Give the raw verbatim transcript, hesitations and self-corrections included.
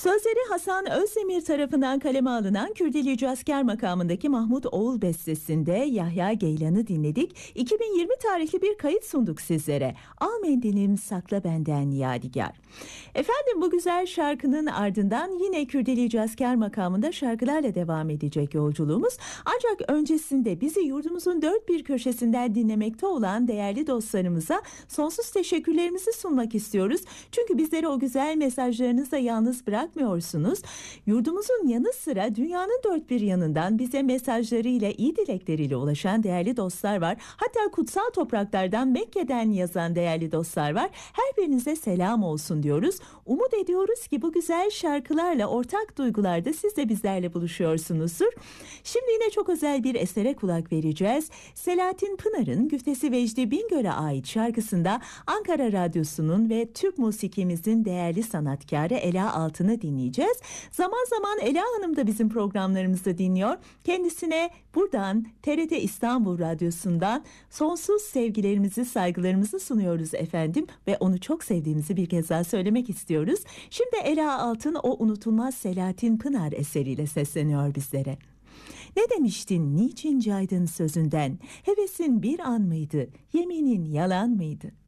Sözleri Hasan Özdemir tarafından kaleme alınan Kürdili Asker makamındaki Mahmut Oğul bestesinde Yahya Geylan'ı dinledik. iki bin yirmi tarihli bir kayıt sunduk sizlere. Al mendilim sakla benden yadigar. Efendim, bu güzel şarkının ardından yine Kürdili Asker makamında şarkılarla devam edecek yolculuğumuz. Ancak öncesinde bizi yurdumuzun dört bir köşesinden dinlemekte olan değerli dostlarımıza sonsuz teşekkürlerimizi sunmak istiyoruz. Çünkü bizleri o güzel mesajlarınızla yalnız bırakmıyorsunuz. Yurdumuzun yanı sıra dünyanın dört bir yanından bize mesajlarıyla, iyi dilekleriyle ulaşan değerli dostlar var. Hatta kutsal topraklardan, Mekke'den yazan değerli dostlar var. Her birinize selam olsun diyoruz. Umut ediyoruz ki bu güzel şarkılarla ortak duygularda siz de bizlerle buluşuyorsunuzdur. Şimdi yine çok özel bir esere kulak vereceğiz. Selahattin Pınar'ın Güftesi Vecdi Bingöl'e ait şarkısında Ankara Radyosu'nun ve Türk musikimizin değerli sanatkarı Ela Altın'ı dinleyeceğiz. Zaman zaman Ela Hanım da bizim programlarımızı dinliyor. Kendisine buradan T R T İstanbul Radyosu'ndan sonsuz sevgilerimizi, saygılarımızı sunuyoruz efendim ve onu çok sevdiğimizi bir kez daha söylemek istiyoruz. Şimdi Ela Altın o unutulmaz Selahattin Pınar eseriyle sesleniyor bizlere. Ne demiştin, niçin caydın sözünden? Hevesin bir an mıydı, yeminin yalan mıydı?